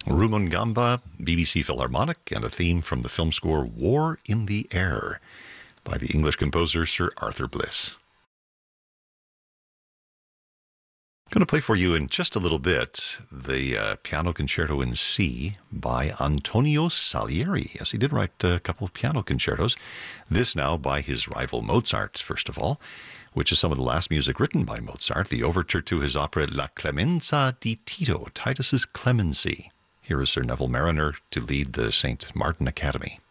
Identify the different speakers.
Speaker 1: Rumungamba, BBC Philharmonic, and a theme from the film score War in the Air by the English composer Sir Arthur Bliss. I'm going to play for you in just a little bit the Piano Concerto in C by Antonio Salieri. Yes, he did write a couple of piano concertos. This now by his rival Mozart, first of all, which is some of the last music written by Mozart, the overture to his opera La Clemenza di Tito, Titus's Clemency. Here is Sir Neville Marriner to lead the St. Martin Academy.